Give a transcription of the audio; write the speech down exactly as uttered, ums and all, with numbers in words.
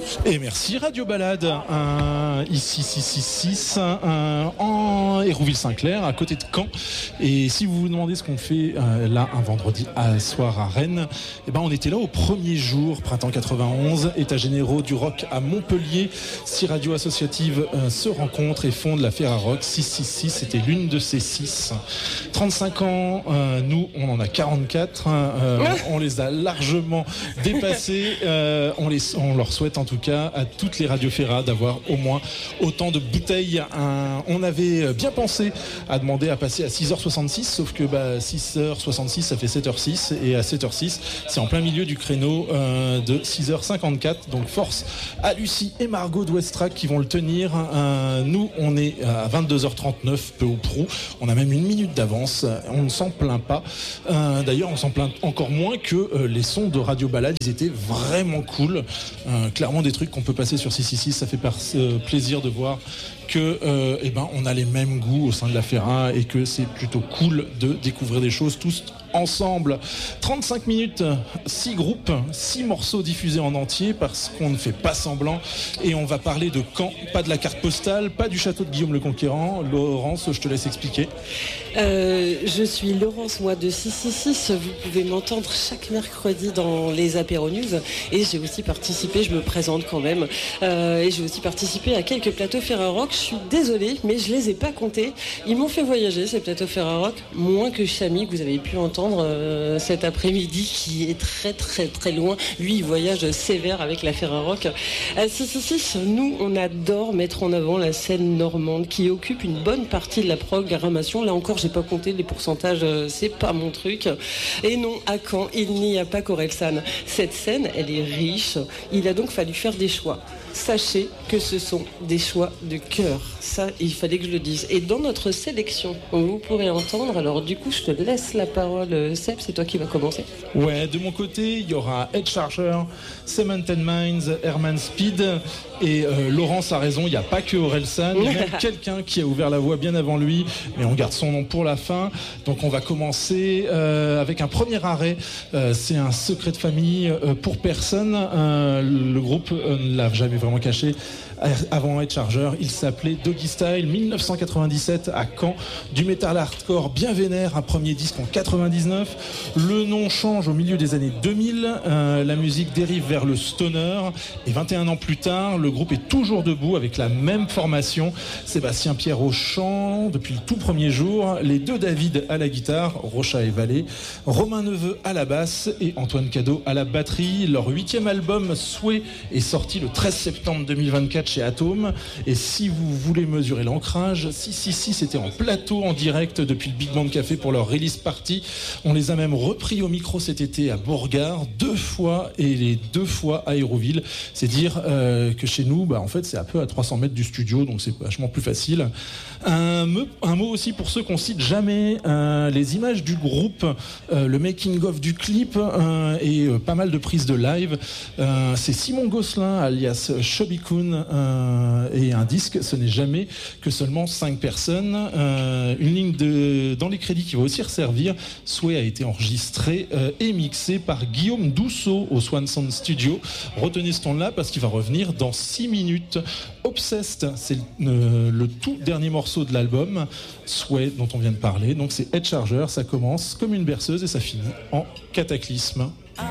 Et merci Radio Balade, un, ici six cent soixante-six, un, en Hérouville-Saint-Clair, à côté de Caen. Et si vous vous demandez ce qu'on fait euh, là un vendredi à soir à Rennes, eh ben on était là au premier jour, printemps quatre-vingt-onze, états généraux du rock à Montpellier. Six radios associatives euh, se rencontrent et fondent la Ferrarock. six cent soixante-six, c'était l'une de ces six. trente-cinq ans, euh, nous on en a quarante-quatre, euh, on les a largement dépassés. Euh, on, les, on leur souhaite en tout cas à toutes les radios Ferra d'avoir au moins autant de bouteilles. Un, on avait bien pensé à demander à passer à six heures soixante-six, sauf que bah, six heures soixante-six ça fait sept heures six, et à sept heures six c'est en plein milieu du créneau euh, de six heures cinquante-quatre. Donc force à Lucie et Margot de Westrack qui vont le tenir. Euh, nous on est à vingt-deux heures trente-neuf, peu ou prou. On a même une minute d'avance, on ne s'en plaint pas. Euh, d'ailleurs on s'en plaint encore moins que euh, les sons de Radio Balade, ils étaient vraiment cool. Euh, clairement des trucs qu'on peut passer sur six cent soixante-six, ça fait par, euh, plaisir de voir que euh, eh ben, on a les mêmes goûts au sein de la Ferra et que c'est plutôt cool de découvrir des choses tous ensemble. trente-cinq minutes, six groupes, six morceaux diffusés en entier parce qu'on ne fait pas semblant, et on va parler de Caen, pas de la carte postale, pas du château de Guillaume le Conquérant. Laurence, je te laisse expliquer. Euh, je suis Laurence, moi de six cent soixante-six. Vous pouvez m'entendre chaque mercredi dans les Apéro News, et j'ai aussi participé, je me présente quand même, euh, et j'ai aussi participé à quelques plateaux Ferrarock. Je suis désolée, mais je les ai pas comptés. Ils m'ont fait voyager ces plateaux Ferrarock, moins que Chamy que vous avez pu entendre euh, cet après-midi, qui est très très très loin. Lui, il voyage sévère avec la Ferrarock. À six cent soixante-six, nous, on adore mettre en avant la scène normande qui occupe une bonne partie de la programmation. Là encore, j'ai pas compté les pourcentages, c'est pas mon truc. Et non, à Caen, il n'y a pas qu'Orelsan. Cette scène, elle est riche. Il a donc fallu faire des choix. Sachez que ce sont des choix de cœur. Ça, il fallait que je le dise. Et dans notre sélection, vous pourrez entendre, alors du coup, je te laisse la parole, Seb, c'est toi qui vas commencer. Ouais, de mon côté, il y aura Ed Charger, Cemented Minds, Herman Speed, et euh, Laurence a raison, il n'y a pas que Orelsan, il y a même quelqu'un qui a ouvert la voie bien avant lui, mais on garde son nom pour la fin. Donc on va commencer euh, avec un premier arrêt. Euh, c'est un secret de famille euh, pour personne. Euh, le groupe euh, ne l'a jamais vraiment caché. Avant Ed Charger, il s'appelait Doggy Style, dix-neuf cent quatre-vingt-dix-sept à Caen, du metal hardcore bien vénère, un premier disque en quatre-vingt-dix-neuf. Le nom change au milieu des années deux mille, euh, la musique dérive vers le stoner, et vingt et un ans plus tard, le groupe est toujours debout avec la même formation. Sébastien Pierre au chant depuis le tout premier jour, les deux David à la guitare, Rocha et Vallée, Romain Neveu à la basse et Antoine Cadeau à la batterie. Leur huitième album, Sway, est sorti le treize septembre deux mille vingt-quatre chez Atome. Et si vous voulez mesurer l'ancrage, six cent soixante-six c'était en plateau, en direct depuis le Big Band Café pour leur release party. On les a même repris au micro cet été à Bourgard, deux fois, et les deux fois à Hérouville. C'est dire euh, que chez nous, bah, en fait, c'est un peu à trois cents mètres du studio, donc c'est vachement plus facile. Un, me, un mot aussi pour ceux qu'on cite jamais, euh, les images du groupe, euh, le making-of du clip euh, et euh, pas mal de prises de live. Euh, c'est Simon Gosselin, alias Chubby-Kun, euh, et un disque, ce n'est jamais que seulement cinq personnes. Euh, une ligne de, dans les crédits qui va aussi resservir. Sway a été enregistré euh, et mixé par Guillaume Dousseau au Swan Sound Studio. Retenez ce ton-là parce qu'il va revenir dans six minutes. Obsessed, c'est le, le tout dernier morceau de l'album, Sway, dont on vient de parler. Donc c'est Ed Charger, ça commence comme une berceuse et ça finit en cataclysme. I